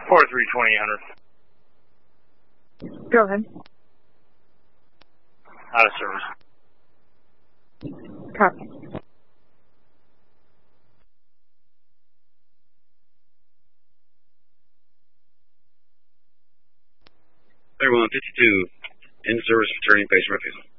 Go ahead. Out of service. Copy. Everyone, 52, in service returning patient refusal.